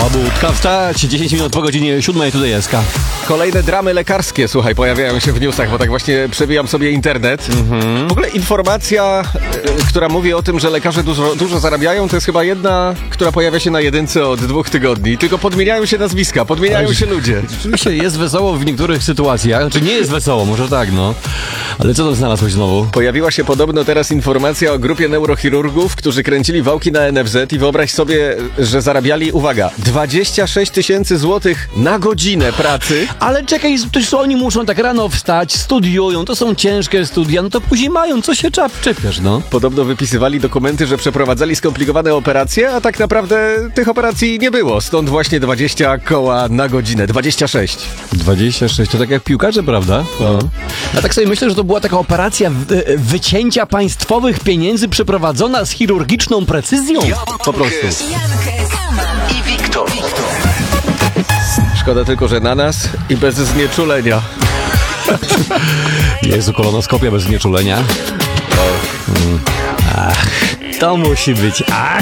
Pobudka wstać, 10 minut po godzinie 7 tutaj jest. Kolejne dramy lekarskie, słuchaj, pojawiają się w newsach, bo tak właśnie przewijam sobie internet. W ogóle informacja, która mówi o tym, że lekarze dużo zarabiają, to jest chyba jedna, która pojawia się na jedynce od 2 tygodni. Tylko podmieniają się nazwiska, podmieniają się ludzie. Rzeczywiście jest wesoło w niektórych sytuacjach, znaczy nie jest wesoło, może tak, no. Ale co tam znalazłeś znowu? Pojawiła się podobno teraz informacja o grupie neurochirurgów, którzy kręcili wałki na NFZ i wyobraź sobie, że zarabiali, uwaga, 26 000 złotych na godzinę pracy. Ale czekaj, to oni muszą tak rano wstać, studiują, to są ciężkie studia, no to później mają, co się czepiasz, no. Podobno wypisywali dokumenty, że przeprowadzali skomplikowane operacje, a tak naprawdę tych operacji nie było. Stąd właśnie 20 koła na godzinę, 26. 26, to tak jak piłkarze, prawda? No. Ja tak sobie myślę, że to była taka operacja wycięcia państwowych pieniędzy przeprowadzona z chirurgiczną precyzją. Po prostu. I Wiktor. Szkoda tylko, że na nas i bez znieczulenia. Jezu, kolonoskopia bez znieczulenia. Ach, to musi być. Ach.